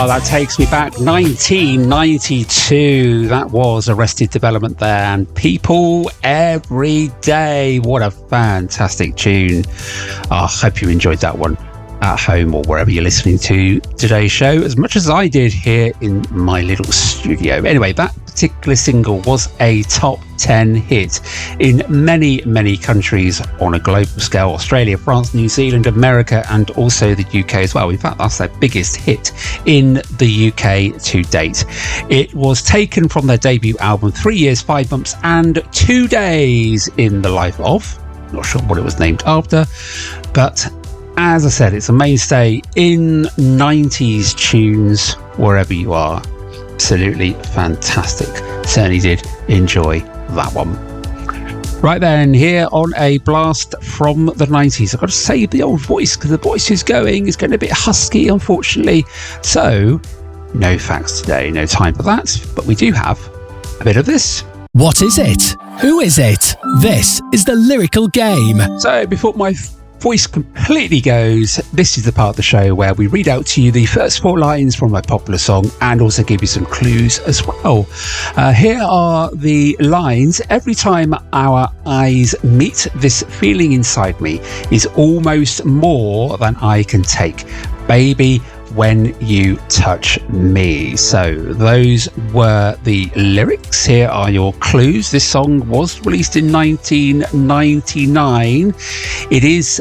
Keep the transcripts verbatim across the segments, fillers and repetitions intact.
Oh, that takes me back. nineteen ninety-two. That was Arrested Development there. And People Every Day. What a fantastic tune. I oh, hope you enjoyed that one at home or wherever you're listening to today's show, as much as I did here in my little studio. Anyway, that particular single was a top ten hit in many, many countries on a global scale. Australia, France, New Zealand, America, and also the U K as well. In fact, that's their biggest hit in the U K to date. It was taken from their debut album, Three Years, Five Months, and Two Days in the Life of. Not sure what it was named after, but as I said, it's a mainstay in nineties tunes wherever you are. Absolutely fantastic. Certainly did enjoy that one. Right then, here on a blast from the nineties. I've got to save the old voice because the voice is going. It's getting a bit husky, unfortunately. So, no facts today. No time for that. But we do have a bit of this. What is it? Who is it? This is the Lyrical Game. So, before my voice completely goes, this is the part of the show where we read out to you the first four lines from a popular song and also give you some clues as well. Uh, here are the lines. Every time our eyes meet, this feeling inside me is almost more than I can take. Baby, when you touch me. So those were the lyrics. Here are your clues. This song was released in nineteen ninety-nine. It is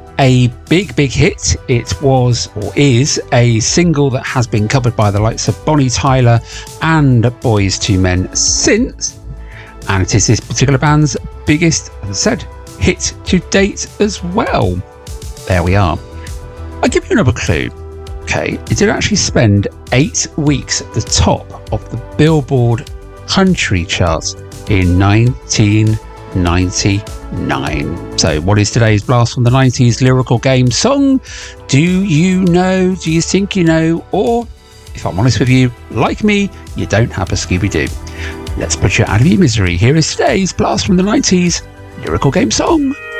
a big, big hit. It was or is a single that has been covered by the likes of Bonnie Tyler and Boyz two Men since. And it is this particular band's biggest, as I said, hit to date as well. There we are. I'll give you another clue. Okay, it did actually spend eight weeks at the top of the Billboard country charts in nineteen ninety-nine. So what is today's blast from the nineties Lyrical Game song? Do you know? Do you think you know? Or, if I'm honest with you, like me, you don't have a Scooby-Doo. Let's put you out of your misery. Here is today's blast from the nineties Lyrical Game song.